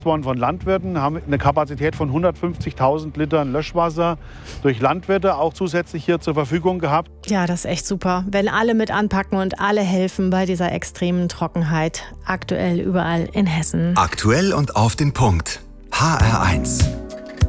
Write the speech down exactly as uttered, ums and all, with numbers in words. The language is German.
worden von Landwirten, haben eine Kapazität von hundertfünfzigtausend Litern Löschwasser durch Landwirte auch zusätzlich hier zur Verfügung gehabt. Ja, das ist echt super, wenn alle mit anpacken und alle helfen bei dieser extremen Trockenheit. Aktuell überall in Hessen. Aktuell und auf den Punkt. H R eins.